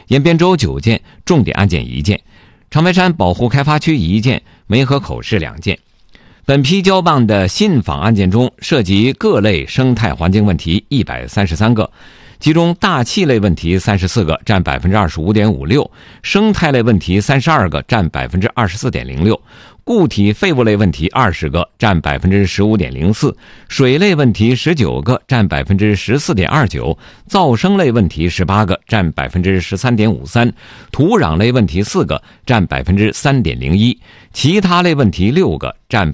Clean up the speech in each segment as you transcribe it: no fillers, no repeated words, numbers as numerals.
延边州9件，重点案件1件；长白山保护开发区1件，梅河口市2件。本批交办的信访案件中，涉及各类生态环境问题133个，其中大气类问题34个，占 25.56%， 生态类问题32个，占 24.06%， 固体废物类问题20个，占 15.04%， 水类问题19个，占 14.29%， 噪声类问题18个，占 13.53%， 土壤类问题4个，占 3.01%， 其他类问题6个，占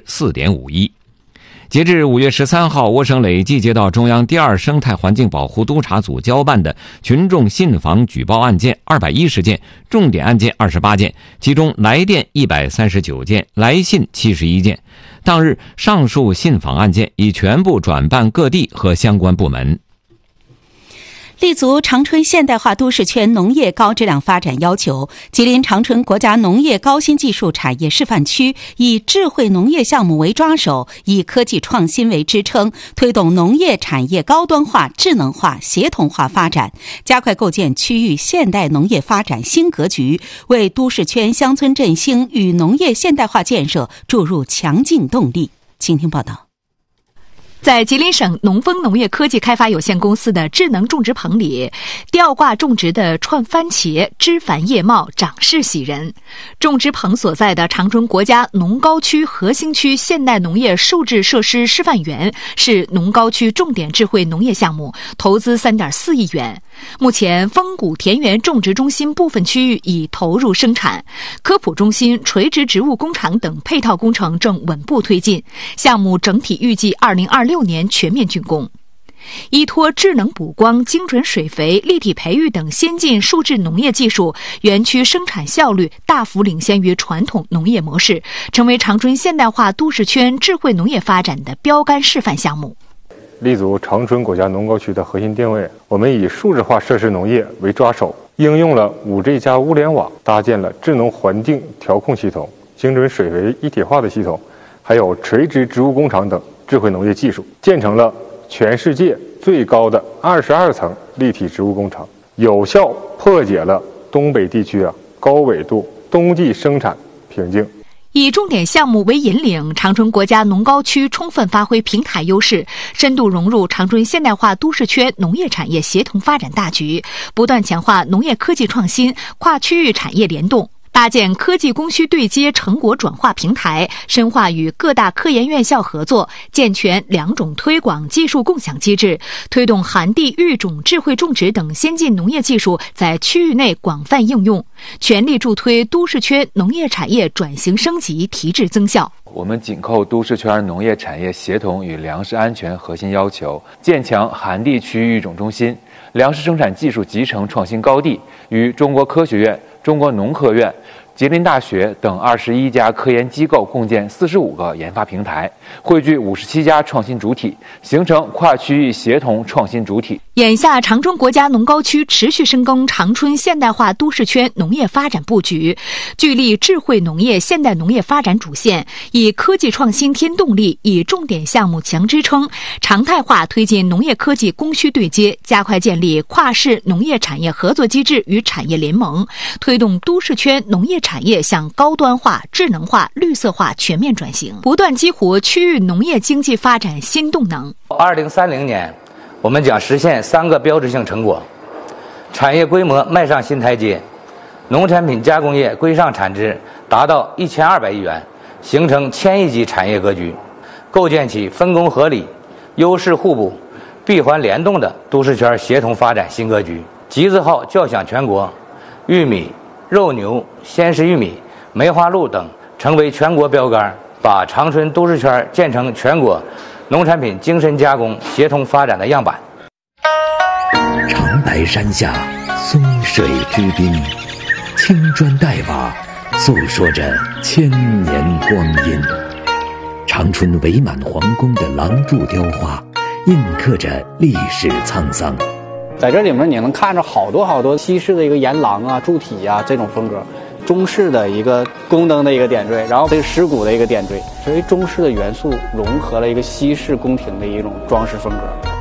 4.51%。截至5月13号，我省累计接到中央第2生态环境保护督察组交办的群众信访举报案件210件，重点案件28件，其中来电139件，来信71件。当日上述信访案件已全部转办各地和相关部门。 立足长春现代化都市圈农业高质量发展要求，吉林长春国家农业高新技术产业示范区以智慧农业项目为抓手，以科技创新为支撑，推动农业产业高端化、智能化、协同化发展，加快构建区域现代农业发展新格局，为都市圈乡村振兴与农业现代化建设注入强劲动力。请听报道。 在吉林省农丰农业科技开发有限公司的智能种植棚里，吊挂种植的串番茄枝繁叶茂，长势喜人。种植棚所在的长春国家农高区核心区现代农业受制设施示范园是农高区重点智慧农业项目，投资3.4亿元。目前丰谷田园种植中心部分区域已投入生产，科普中心、垂直植物工厂等配套工程正稳步推进，项目整体预计2026年全面竣工。依托智能补光、精准水肥、立体培育等先进数字农业技术，园区生产效率大幅领先于传统农业模式，成为长春现代化都市圈智慧农业发展的标杆示范项目。 立足长春国家农高区的核心定位，我们以数字化设施农业为抓手，应用了 5G 加物联网，搭建了智能环境调控系统、精准水肥一体化的系统，还有垂直植物工厂等智慧农业技术，建成了全世界最高的22层立体植物工厂，有效破解了东北地区高纬度冬季生产瓶颈。 以重点项目为引领，长春国家农高区充分发挥平台优势，深度融入长春现代化都市圈农业产业协同发展大局，不断强化农业科技创新、跨区域产业联动，搭建科技供需对接成果转化平台，深化与各大科研院校合作，健全2种推广技术共享机制，推动寒地育种、智慧种植等先进农业技术在区域内广泛应用，全力助推都市圈农业产业转型升级、提质增效。 我们紧扣都市圈农业产业协同与粮食安全核心要求，建强寒地区域育种中心、粮食生产技术集成创新高地，与中国科学院、中国农科院、吉林大学等21家科研机构共建45个研发平台，汇聚57家创新主体，形成跨区域协同创新主体。 眼下，长春国家农高区持续深耕长春现代化都市圈农业发展布局，聚力智慧农业、现代农业发展主线，以科技创新添动力，以重点项目强支撑，常态化推进农业科技供需对接，加快建立跨市农业产业合作机制与产业联盟，推动都市圈农业产业向高端化、智能化、绿色化全面转型，不断激活区域农业经济发展新动能。 2030年，我们将实现3个标志性成果：产业规模迈上新台阶，农产品加工业规上产值达到1200亿元，形成1000亿级产业格局，构建起分工合理、优势互补、闭环联动的都市圈协同发展新格局。集字号叫响全国，玉米、肉牛、鲜食玉米、梅花鹿等成为全国标杆，把长春都市圈建成全国农产品精深加工协同发展的样板。 长白山下，松水之滨，青砖黛瓦，诉说着千年光阴。长春伪满皇宫的廊柱雕花，印刻着历史沧桑。 在这里面你能看着好多西式的一个檐廊啊、柱体啊这种风格，中式的一个宫灯的一个点缀，然后这个石鼓的一个点缀，所以中式的元素融合了一个西式宫廷的一种装饰风格。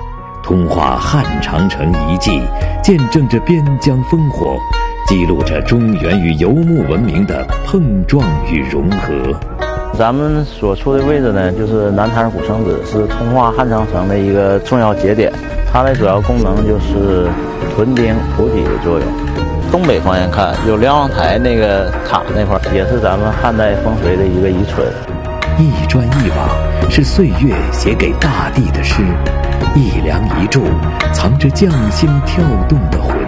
通化汉长城遗迹，见证着边疆烽火，记录着中原与游牧文明的碰撞与融合。 咱们所处的位置呢，就是南坛古城址，是通化汉长城的一个重要节点。它的主要功能就是屯丁补给的作用。东北方向看，有瞭望台那个塔那块，也是咱们汉代风水的一个遗存。 一砖一瓦是岁月写给大地的诗，一梁一柱藏着匠心跳动的魂。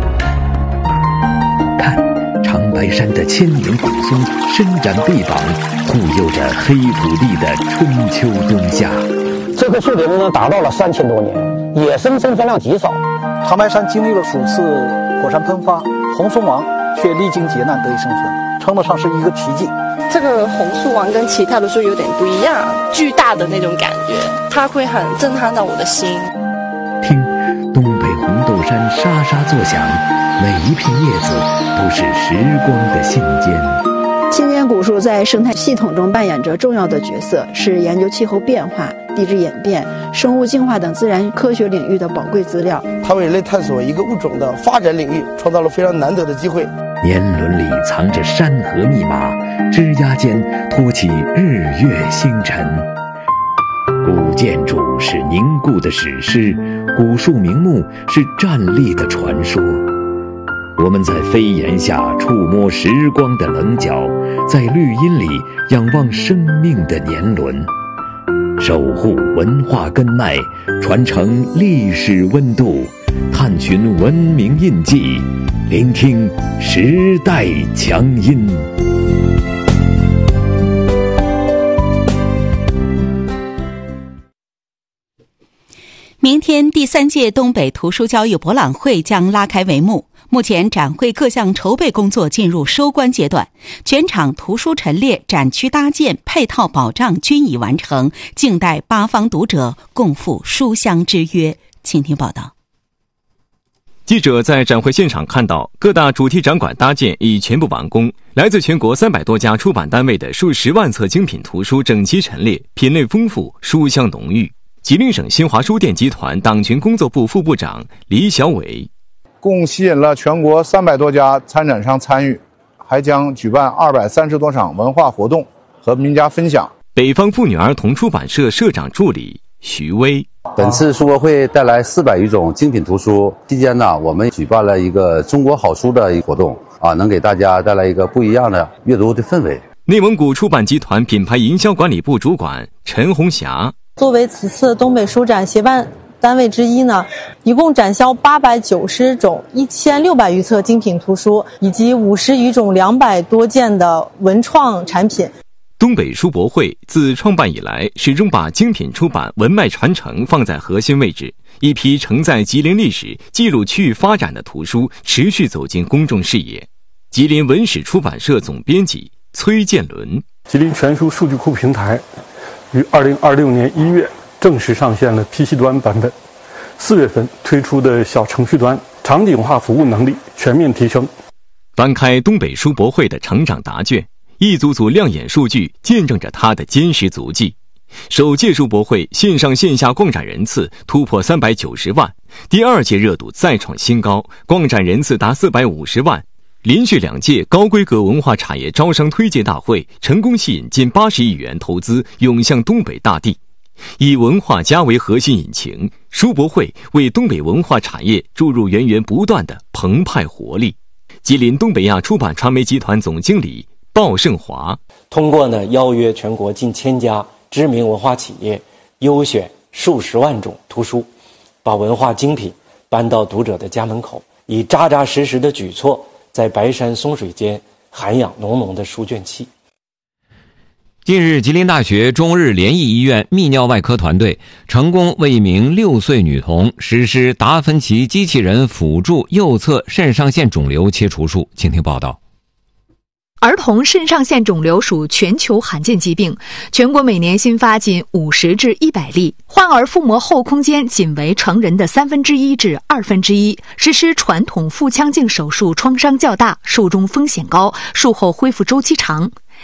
看，长白山的千年古松伸展臂膀，护佑着黑土地的春秋冬夏。 这棵树龄呢达到了3000多年，野生生存量极少。 长白山经历了数次火山喷发，红松王却历经劫难得以生存，称得上是一个奇迹。 这个红树王跟其他的树有点不一样，巨大的那种感觉，它会很震撼到我的心。 听，东北红豆杉沙沙作响，每一片叶子都是时光的信笺。 千年古树在生态系统中扮演着重要的角色，是研究气候变化、地质演变、生物进化等自然科学领域的宝贵资料。 它为人类探索一个物种的发展领域创造了非常难得的机会。 年轮里藏着山河密码，枝桠间托起日月星辰。古建筑是凝固的史诗，古树名木是站立的传说。我们在飞檐下触摸时光的棱角，在绿荫里仰望生命的年轮，守护文化根脉，传承历史温度，探寻文明印记，聆听时代强音。 明天第3届东北图书交易博览会将拉开帷幕。目前展会各项筹备工作进入收官阶段，全场图书陈列、展区搭建、配套保障均已完成，静待8方读者共赴书香之约。请听报道。 记者在展会现场看到，各大主题展馆搭建已全部完工，来自全国300多家出版单位的数10万册精品图书整齐陈列，品类丰富，书香浓郁。吉林省新华书店集团党群工作部副部长李小伟， 共吸引了全国300多家参展商参与，还将举办230多场文化活动和名家分享。 北方妇女儿童出版社社长助理徐威， 本次书博会带来400余种精品图书，期间呢，我们举办了一个中国好书的一个活动能给大家带来一个不一样的阅读的氛围。 内蒙古出版集团品牌营销管理部主管陈红霞， 作为此次东北书展协办单位之一呢，一共展销890种1600余册精品图书，以及50余种200多件的文创产品。 东北书博会自创办以来，始终把精品出版文脉传承放在核心位置，一批承载吉林历史、记录区域发展的图书持续走进公众视野。吉林文史出版社总编辑崔建伦， 吉林全书数据库平台于2026年1月正式上线了 PC 端版本，4月份推出的小程序端场景化服务能力全面提升。 翻开东北书博会的成长答卷，一组组亮眼数据见证着它的坚实足迹。首届书博会线上线下逛展人次突破390万，第2届热度再创新高，逛展人次达450万。连续2届高规格文化产业招商推介大会成功吸引近80亿元投资涌向东北大地。以文化家为核心引擎，书博会为东北文化产业注入源源不断的澎湃活力。吉林东北亚出版传媒集团总经理鲍胜华， 通过邀约全国近1000家知名文化企业，优选数10万种图书，把文化精品搬到读者的家门口，以扎扎实实的举措在白山松水间涵养浓浓的书卷气。 近日，吉林大学中日联谊医院泌尿外科团队成功为一名6岁女童实施达芬奇机器人辅助右侧肾上腺肿瘤切除术。请听报道。 儿童肾上腺肿瘤属全球罕见疾病，全国每年新发仅50至100例，患儿腹膜后空间仅为成人的1/3至1/2，实施传统腹腔镜手术创伤较大，术中风险高，术后恢复周期长。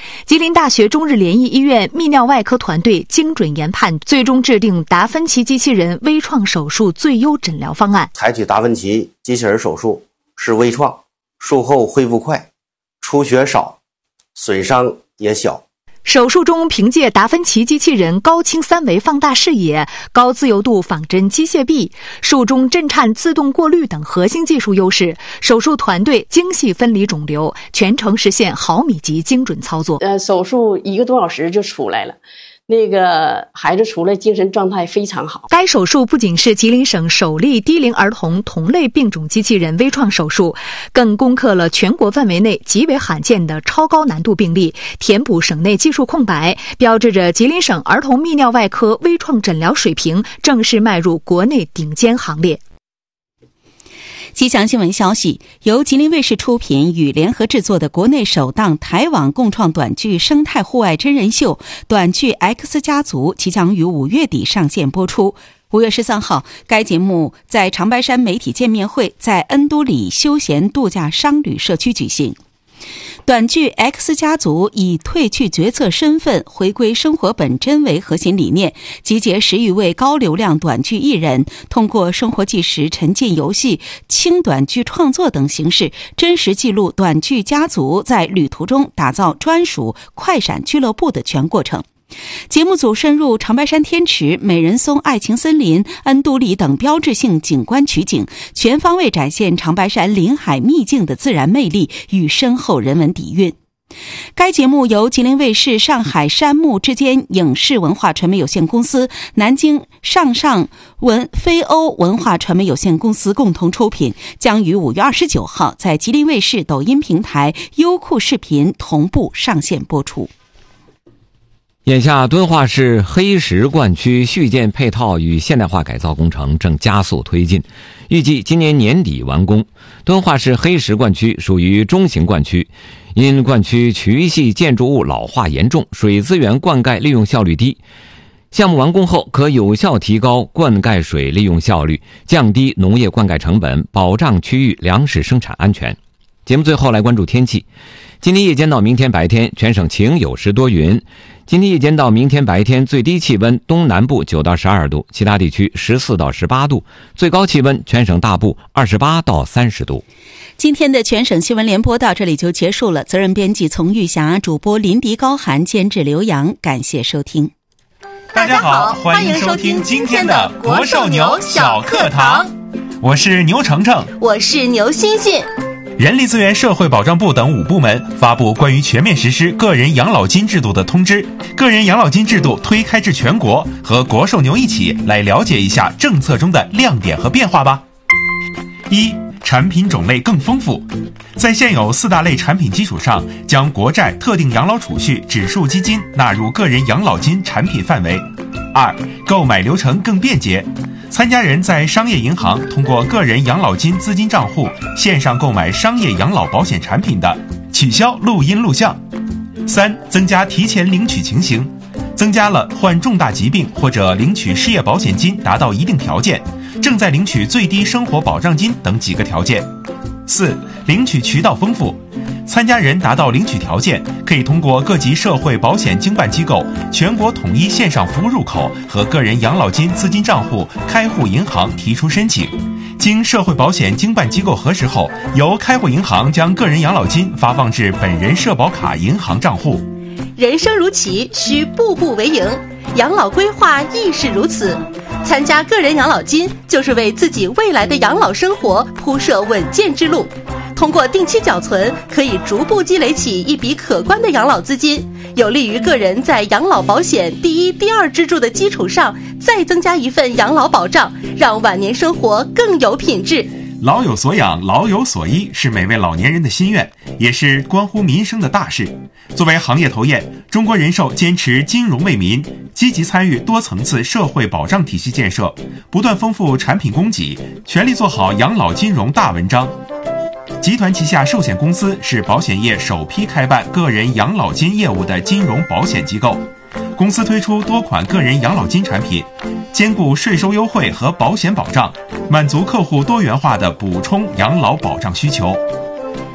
吉林大学中日联谊医院泌尿外科团队精准研判，最终制定达芬奇机器人微创手术最优诊疗方案。 采取达芬奇机器人手术是微创，术后恢复快，出血少，损伤也小。 手术中凭借达芬奇机器人高清三维放大视野、高自由度仿真机械臂、术中震颤自动过滤等核心技术优势，手术团队精细分离肿瘤，全程实现毫米级精准操作。 手术1个多小时就出来了。那个孩子出来精神状态非常好。 该手术不仅是吉林省首例低龄儿童同类病种机器人微创手术，更攻克了全国范围内极为罕见的超高难度病例，填补省内技术空白，标志着吉林省儿童泌尿外科微创诊疗水平正式迈入国内顶尖行列。 吉祥新闻消息，由吉林卫视出品与联合制作的国内首档台网共创短剧生态户外真人秀短剧 X 家族即将于5月底上线播出。5月13号，该节目在长白山媒体见面会在恩都里休闲度假商旅社区举行。短剧 X 家族以褪去角色身份，回归生活本真为核心理念，集结10余位高流量短剧艺人，通过生活纪实、沉浸游戏、轻短剧创作等形式，真实记录短剧家族在旅途中打造专属快闪俱乐部的全过程。节目组深入长白山天池、美人松爱情森林、恩都里等标志性景观取景，全方位展现长白山林海秘境的自然魅力与深厚人文底蕴。该节目由吉林卫视、上海山木之间影视文化传媒有限公司、南京上非欧文化传媒有限公司共同出品，将于5月29号在吉林卫视抖音平台、优酷视频同步上线播出。 眼下，敦化市黑石灌区续建配套与现代化改造工程正加速推进，预计今年年底完工。敦化市黑石灌区属于中型灌区，因灌区渠系建筑物老化严重，水资源灌溉利用效率低。项目完工后，可有效提高灌溉水利用效率，降低农业灌溉成本，保障区域粮食生产安全。节目最后来关注天气。今天夜间到明天白天，全省晴有时多云。今天夜间到明天白天，最低气温东南部9到12度，其他地区14到18度，最高气温全省大部28到30度。 今天的全省新闻联播到这里就结束了，责任编辑丛玉霞，主播林迪高寒，监制刘洋，感谢收听。 大家好，欢迎收听今天的国寿牛小课堂，我是牛程程， 我是牛欣欣。 人力资源社会保障部等5部门发布关于全面实施个人养老金制度的通知，个人养老金制度推开至全国，和国寿牛一起来了解一下政策中的亮点和变化吧。1. 产品种类更丰富，在现有4大类产品基础上，将国债、特定养老储蓄、指数基金纳入个人养老金产品范围。2. 购买流程更便捷，参加人在商业银行通过个人养老金资金账户线上购买商业养老保险产品的，取消录音录像。3. 增加提前领取情形，增加了患重大疾病或者领取失业保险金达到一定条件，正在领取最低生活保障金等几个条件。4. 领取渠道丰富，参加人达到领取条件，可以通过各级社会保险经办机构全国统一线上服务入口和个人养老金资金账户开户银行提出申请，经社会保险经办机构核实后，由开户银行将个人养老金发放至本人社保卡银行账户。 人生如棋，需步步为营，养老规划亦是如此。参加个人养老金，就是为自己未来的养老生活铺设稳健之路。通过定期缴存，可以逐步积累起一笔可观的养老资金，有利于个人在养老保险第1、第2支柱的基础上，再增加一份养老保障，让晚年生活更有品质。 老有所养，老有所依，是每位老年人的心愿，也是关乎民生的大事。作为行业头雁，中国人寿坚持金融为民，积极参与多层次社会保障体系建设，不断丰富产品供给，全力做好养老金融大文章。集团旗下寿险公司是保险业首批开办个人养老金业务的金融保险机构，公司推出多款个人养老金产品，兼顾税收优惠和保险保障，满足客户多元化的补充养老保障需求。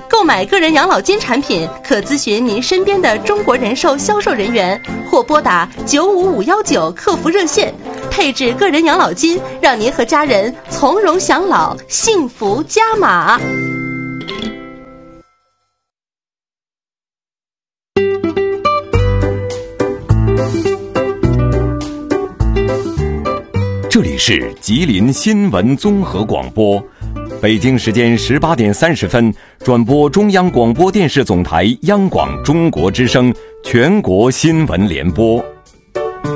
购买个人养老金产品，可咨询您身边的中国人寿销售人员，或拨打95519客服热线，配置个人养老金，让您和家人从容享老，幸福加码。 这里是吉林新闻综合广播，北京时间18点30分，转播中央广播电视总台央广中国之声全国新闻联播。